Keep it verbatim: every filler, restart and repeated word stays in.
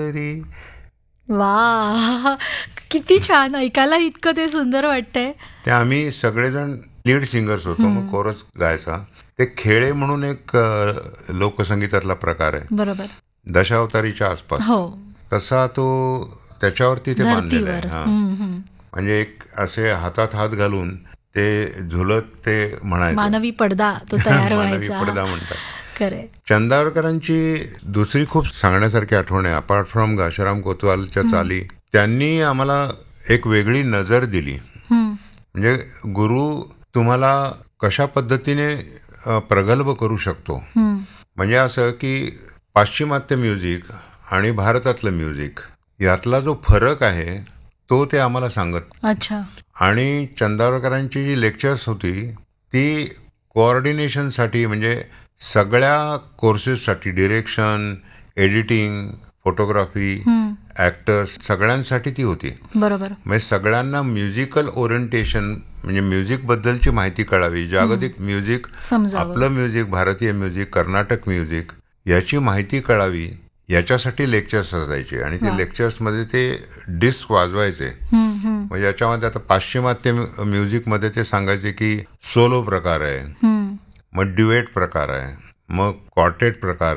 तरी. वा, किती छान, ऐकायला इतकं ते सुंदर वाटतंय. ते आम्ही सगळेजण लीड सिंगर्स होतो, मग कोरस गायचा. ते खेळे म्हणून एक अ, लोकसंगीतातला प्रकार आहे, बरोबर, दशावतारीच्या आसपास. हो, तसा तो त्याच्यावरती ते बांधलेला आहे. धर्तीवर. हा, हम्म, हम्म. म्हणजे एक असे हातात हात घालून ते झुलत ते म्हणायचं. मानवी पडदा तो तयार मानवी व्हायचा. पडदा म्हणतात. खरे. चंदावरकरांची दुसरी खूप सांगण्यासारखी आठवण आहे, अपार्ट फ्रॉम घाशीराम कोतवालच्या चाली. त्यांनी आम्हाला एक वेगळी नजर दिली. म्हणजे गुरु तुम्हाला कशा पद्धतीने अ, प्रगल्भ करू शकतो. म्हणजे असं की पाश्चिमात्य म्युझिक आणि भारतातलं म्युझिक यातला जो फरक आहे तो ते आम्हाला सांगत. अच्छा. आणि चंदावरकरांची जी लेक्चर्स होती ती कोऑर्डिनेशनसाठी, म्हणजे सगळ्या कोर्सेससाठी, डिरेक्शन, एडिटिंग, फोटोग्राफी, ऍक्टर्स सगळ्यांसाठी ती होती. बरोबर. म्हणजे सगळ्यांना म्युझिकल ओरिएंटेशन, म्हणजे म्युझिक बद्दलची माहिती कळावी, जागतिक म्युझिक, आपलं म्युझिक, भारतीय म्युझिक, कर्नाटक म्युझिक याची माहिती कळावी, याच्यासाठी लेक्चर्स असायचे. आणि ते लेक्चर्समध्ये ते डिस्क वाजवायचे. म्हणजे याच्यामध्ये आता पाश्चिमात्य म्युझिकमध्ये ते सांगायचे की सोलो प्रकार आहे, मग ड्युएट प्रकार आहे, मग क्वार्टेट प्रकार